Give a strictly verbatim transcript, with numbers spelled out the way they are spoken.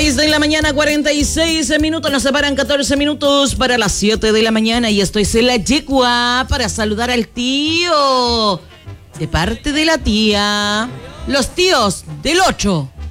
seis de la mañana, cuarenta y seis minutos. Nos separan catorce minutos para las siete de la mañana. Y estoy en la yegua para saludar al tío. De parte de la tía. Los tíos del ocho.